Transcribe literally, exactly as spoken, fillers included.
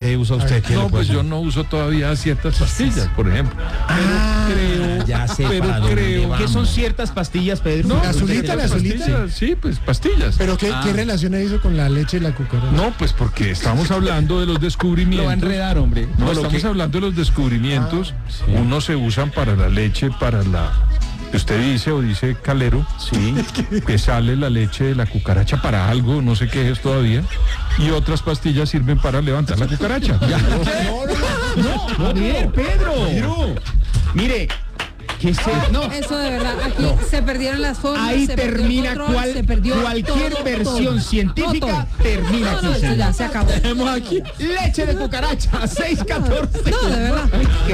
¿qué usa usted? ¿Qué No, le puede pues yo hacer? no uso todavía ciertas pastillas, por ejemplo. Ah, creo, ya sé pero para dónde creo- vamos. ¿Qué son ciertas pastillas, Pedro? No, ¿La azulita, la azulita? pastillas, sí, pues pastillas. ¿Pero qué, Ah. qué relación hay eso con la leche y la cucaracha? No, pues porque estamos hablando de los Lo va a descubrimientos. enredar, hombre. No, Por lo estamos que- hablando de los descubrimientos. sí. Unos se usan para la leche, para la... que usted dice o dice Calero, Sí. que sale la leche de la cucaracha para algo, no sé qué es todavía. Y otras pastillas sirven para levantar la cucaracha. No, a ver, Pedro. Mire, que se... No. Eso de verdad, aquí se perdieron las formas. Ahí se perdió el termina control, cual- se perdió cualquier todo, versión todo, científica, todo. termina No, aquí, no, eso señor. ya se acabó. Tenemos aquí leche de cucaracha, seis catorce. No, de verdad.